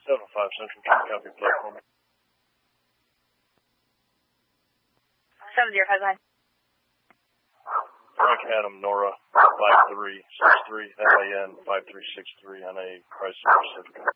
705 Central, can you copy plate for me? 7059. Frank Adam Nora 5363 LAN 5363 on a Chrysler Pacifica.